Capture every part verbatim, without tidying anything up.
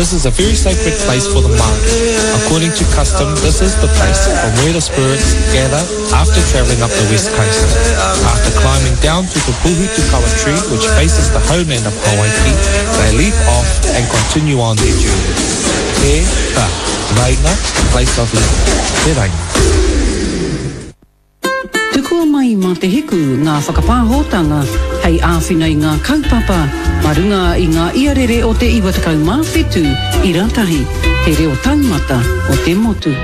This is a very sacred place for the Māori. According to custom, this is the place from where the spirits gather after travelling up the west coast. After climbing down to the Puhutukawa tree, which faces the homeland of Hawaii, they leap off and continue on their journey. Te ta, Raina, place of living. Te Raina. Tukua mai mā te hiku ngā whakapāhotanga hei āwhina i ngā kaupapa, marunga i ngā iarere o te iwatakau mā whetu i ratahi, te reo taumata o te motu.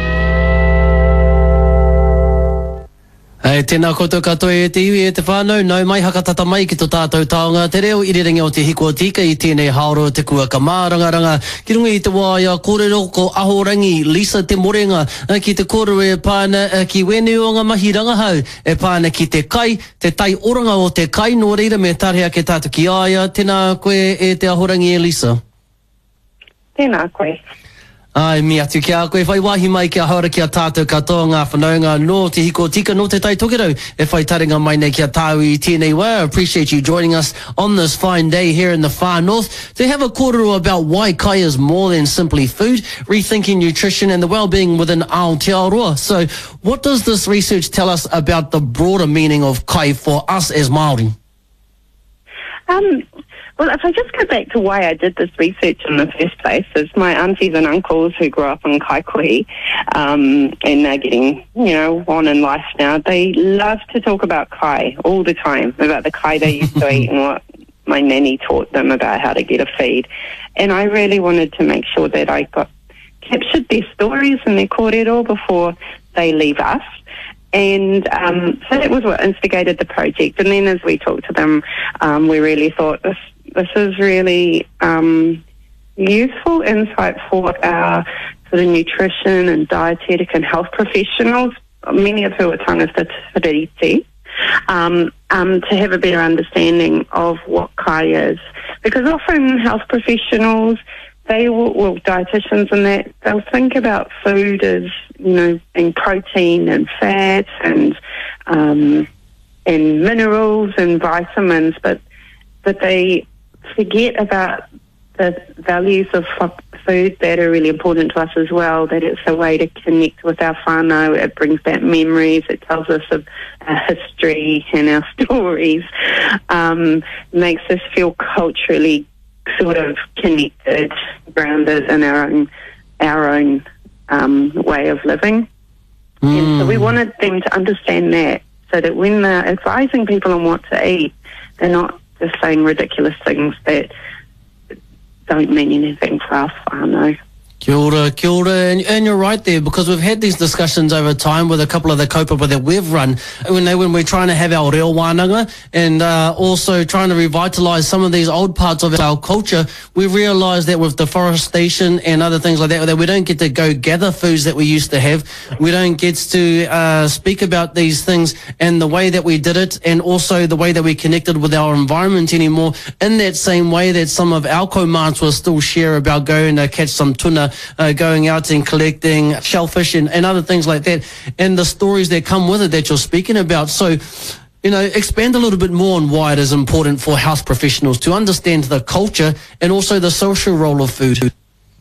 Hei, tēnā koutou katoa e te iwi e te whānau, nau mai hakatata mai ki tō tātou taonga, te reo i rerenga o te hiko tika i tēnei haoro te kua ka mārangaranga. Ki runga i te wāia, kōrero ko ahorangi, Lisa te morenga, ki te kōrero e pāna ki wene o ngā mahi rangahau, e pāna ki te kai, te tai oranga o te kai, no reira me tarhea ke tātou ki aia. Tēnā koe e te ahorangi e Lisa. Tēnā koe. Ai, mi atu ki a koe, whai wahi mai ki a haora ki a tātou katoa ngā whanaunga no te hiko tika no te tai tokerau. E whai taringa mai nei ki a tāu i tēnei wā. I appreciate you joining us on this fine day here in the far north to have a kōrero about why kai is more than simply food, rethinking nutrition and the well-being within Aotearoa. So what does this research tell us about the broader meaning of kai for us as Māori? Um, well, if I just go back to why I did this research in the first place, is my aunties and uncles who grew up in Kaikohe um, and are getting, you know, on in life now, they love to talk about kai all the time, about the kai they used to eat and what my nanny taught them about how to get a feed. And I really wanted to make sure that I got captured their stories and their kōrero before they leave us. And um, so that was what instigated the project. And then as we talked to them, um, we really thought this this is really um, useful insight for our sort of nutrition and dietetic and health professionals, many of who are tangata tiriti, um, um, to have a better understanding of what kai is. Because often health professionals, they will, well, dietitians and that, they'll think about food as, you know, being protein and fats and um, and minerals and vitamins, but but they forget about the values of food that are really important to us as well, that it's a way to connect with our whānau, it brings back memories, it tells us of our history and our stories, um, makes us feel culturally sort of connected, grounded in our own, our own um, way of living. Mm. And so we wanted them to understand that, so that when they're advising people on what to eat, they're not just saying ridiculous things that don't mean anything for our whānau. Kia ora, kia ora, and, and you're right there, because we've had these discussions over time with a couple of the kaupapa that we've run when, they, when we're trying to have our reo wānanga and uh, also trying to revitalise some of these old parts of our culture. We realise that with deforestation and other things like that, that we don't get to go gather foods that we used to have. We don't get to uh, speak about these things and the way that we did it, and also the way that we connected with our environment anymore, in that same way that some of our kaumāts will still share about going to catch some tuna, Uh, going out and collecting shellfish and, and other things like that, and the stories that come with it that you're speaking about. So, you know, expand a little bit more on why it is important for health professionals to understand the culture and also the social role of food.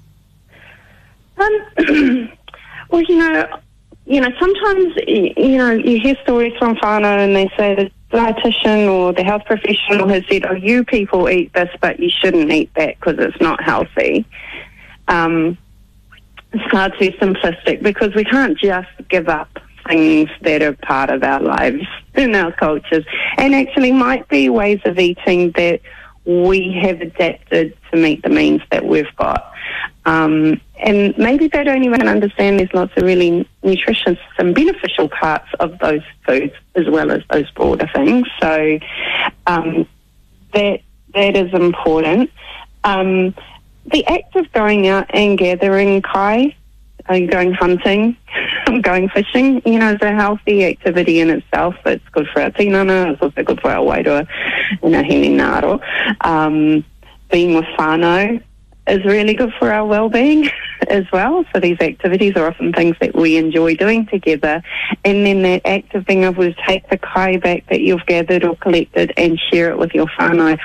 Um, well, you know, you know, sometimes, you know, you hear stories from whānau and they say the dietitian or the health professional has said, oh, you people eat this, but you shouldn't eat that because it's not healthy. Um, it's far too simplistic, because we can't just give up things that are part of our lives in our cultures, and actually might be ways of eating that we have adapted to meet the means that we've got. Um, and maybe they don't even understand there's lots of really nutritious and beneficial parts of those foods as well as those broader things. So um, that that is important. Um, The act of going out and gathering kai, uh, going hunting, going fishing, you know, is a healthy activity in itself. It's good for our tinana, it's also good for our wairua, you know, hene ngaro. Um, being with whānau is really good for our well-being as well. So these activities are often things that we enjoy doing together. And then that act of being able to take the kai back that you've gathered or collected and share it with your whānau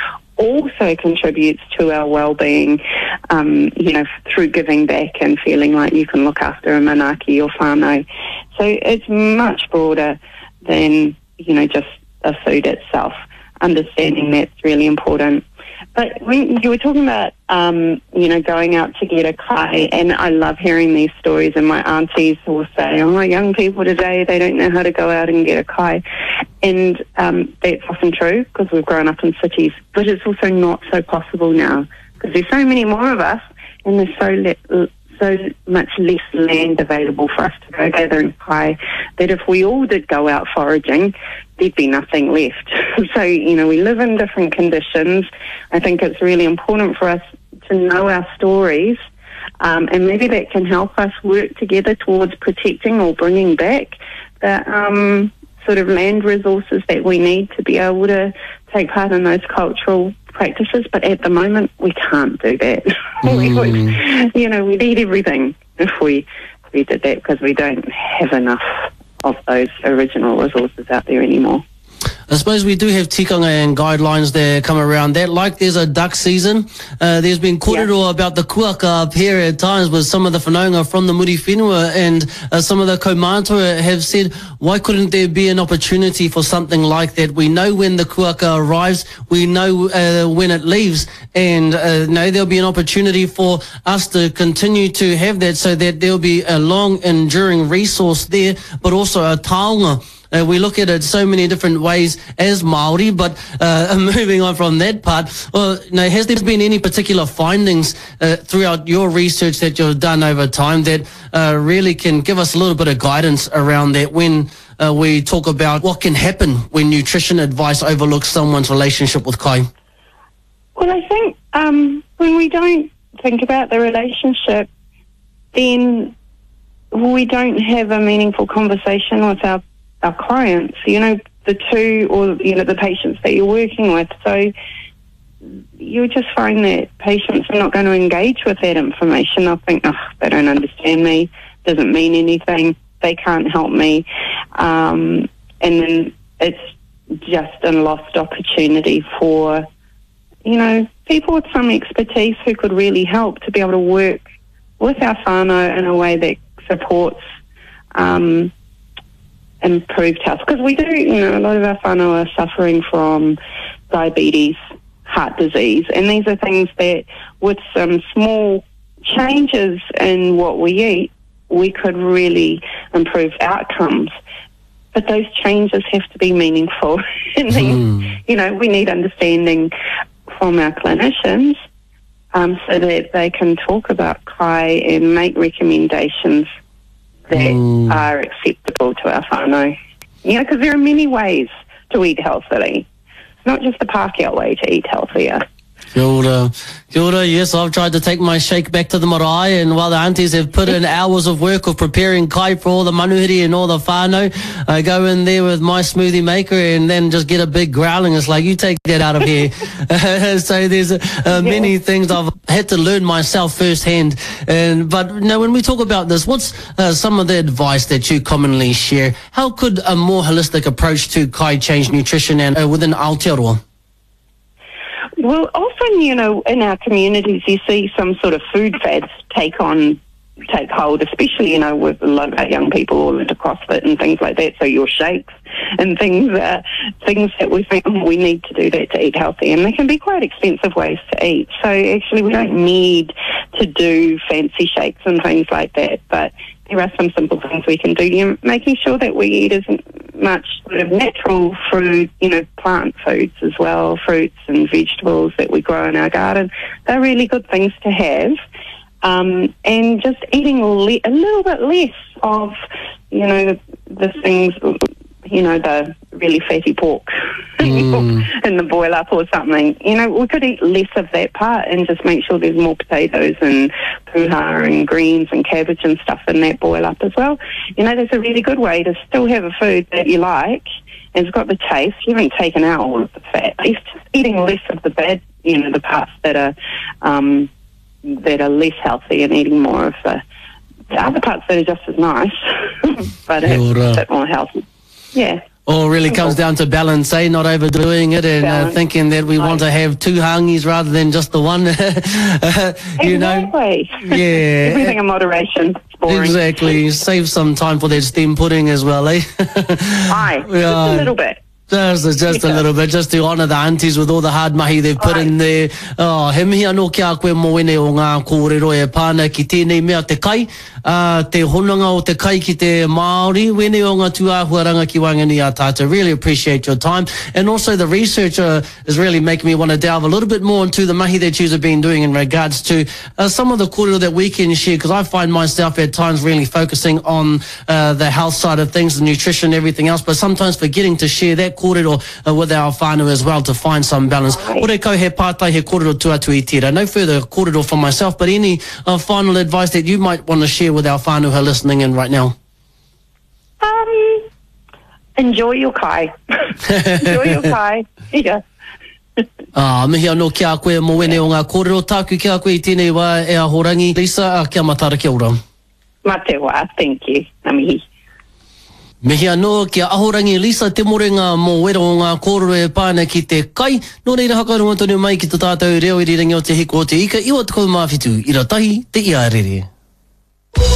also contributes to our well-being, um, you know, through giving back and feeling like you can look after a manaaki or whānau. So it's much broader than, you know, just the food itself. Understanding that's really important. But when you were talking about, um, you know, going out to get a kai, and I love hearing these stories, and my aunties will say, oh, young people today, they don't know how to go out and get a kai. And um, that's often true because we've grown up in cities, but it's also not so possible now because there's so many more of us and there's so le- so much less land available for us to go gathering kai that if we all did go out foraging, there'd be nothing left. So, you know, we live in different conditions. I think it's really important for us to know our stories, um, and maybe that can help us work together towards protecting or bringing back the um, sort of land resources that we need to be able to take part in those cultural practices. But at the moment, we can't do that. Mm. we would, you know, we need everything if we, if we did that because we don't have enough of those original resources out there anymore. I suppose we do have tikanga and guidelines that come around that. Like there's a duck season. Uh, there's been kōrero yeah. about the kuaka up here at times with some of the whanaunga from the muri whenua, and uh, some of the kaumātua have said, why couldn't there be an opportunity for something like that? We know when the kuaka arrives, we know uh, when it leaves, and uh, no, there'll be an opportunity for us to continue to have that so that there'll be a long enduring resource there, but also a taonga. Uh, we look at it so many different ways as Māori, but uh, moving on from that part, well, you know, has there been any particular findings uh, throughout your research that you've done over time that uh, really can give us a little bit of guidance around that when uh, we talk about what can happen when nutrition advice overlooks someone's relationship with kai? Well, I think um, when we don't think about the relationship, then we don't have a meaningful conversation with our our clients, you know, the two or, you know, the patients that you're working with. So you just find that patients are not going to engage with that information. They'll think, oh, they don't understand me, doesn't mean anything, they can't help me. Um, and then it's just a lost opportunity for, you know, people with some expertise who could really help to be able to work with our whānau in a way that supports um improved health, because we do, you know, a lot of our whānau are suffering from diabetes, heart disease, and these are things that with some small changes in what we eat, we could really improve outcomes. But those changes have to be meaningful. and mm. You know, we need understanding from our clinicians um, so that they can talk about kai and make recommendations that mm. are acceptable to our whānau. You know, because there are many ways to eat healthily. It's not just the Pākehā way to eat healthier. Kia ora. Kia ora. Yes, I've tried to take my shake back to the marae, and while the aunties have put in hours of work of preparing kai for all the manuhiri and all the whānau, I go in there with my smoothie maker and then just get a big growling. It's like, you take that out of here. So there's uh, many yeah. things I've had to learn myself firsthand. And but you know, when we talk about this, what's uh, some of the advice that you commonly share? How could a more holistic approach to kai change nutrition and uh, within Aotearoa? Well, often, you know, in our communities, you see some sort of food fads take on, take hold, especially, you know, with a lot of our young people all into CrossFit and things like that. So your shakes and things, uh, things that we think, oh, we need to do that to eat healthy. And they can be quite expensive ways to eat. So actually we don't need to do fancy shakes and things like that. But there are some simple things we can do. You know, making sure that we eat as much sort of natural fruit, you know, plant foods as well, fruits and vegetables that we grow in our garden. They're really good things to have. Um, and just eating le- a little bit less of, you know, the, the things, you know, the really fatty pork mm. in the boil up or something. You know, we could eat less of that part and just make sure there's more potatoes and puha and greens and cabbage and stuff in that boil up as well. You know, that's a really good way to still have a food that you like and it's got the taste. You haven't taken out all of the fat. It's just eating less of the bad, you know, the parts that are um, that are less healthy and eating more of the, the other parts that are just as nice, but a bit more healthy. Yeah. Or really comes down to balance, eh? Not overdoing it and uh, thinking that we want to have two hangis rather than just the one. you exactly. know, yeah. Everything in moderation. Boring. Exactly. Save some time for that stem pudding as well, eh? Aye, yeah. just a little bit. Just, just a little bit, just to honour the aunties with all the hard mahi they've put Aye. in there. Oh, he mihi anō kia koe mo wene o ngā kōrero e pāna ki tēnei mea te kai, uh, te honanga o te kai ki te Māori, wene o ngā tuāhuaranga ki Wangani a tātou. Really appreciate your time. And also the research uh, is really making me want to delve a little bit more into the mahi that you've been doing in regards to uh, some of the kōrero that we can share, because I find myself at times really focusing on uh, the health side of things, the nutrition, everything else, but sometimes forgetting to share that kōrero uh, with our whānau as well to find some balance. Ore kau he pātai he kōrero tuatu i tira. No further kōrero for myself, but any uh, final advice that you might want to share with our whānau who are listening in right now? Um, enjoy your kai. enjoy your kai. Yeah. Ah, mihi anō kia koe mo wene o ngā kōrero tāku kia koe i tēnei wā e ahorangi. Lisa, uh, kia matara kia ora. Ma te wā, thank you. Namihi. Mihi anō kia ahorangi Lisa te morenga mo wera o ngā kōrero e pāna ki te kai. Nō reira hakaronga tonu mai ki te tātou reo i rirangi o te hiko o te ika. Iwa te kou mawhitu, ira tahi, te ia rere.